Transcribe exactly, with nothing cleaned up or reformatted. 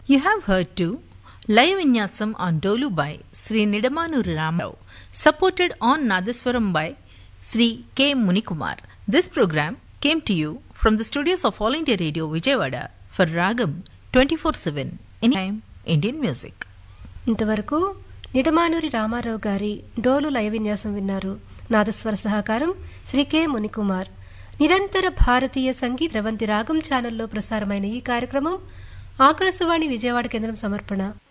You have heard to Laya Vinyasam on Dolu by Sri Nidamanuru Ramarao, supported on Nadaswaram by Sri K. Munikumar. This program came to you from the studios of All India Radio Vijayawada for Ragam twenty-four seven, anytime Indian music. ఇంతవరకు నిడమానూరి రామారావు గారి డోలు లయ విన్యాసం విన్నారు. నాదస్వర సహకారం Shri K Munikumar. నిరంతర భారతీయ సంగీత రవంతి రాగం ఛానల్లో ప్రసారమైన ఈ కార్యక్రమం ఆకాశవాణి విజయవాడ కేంద్రం సమర్పణ.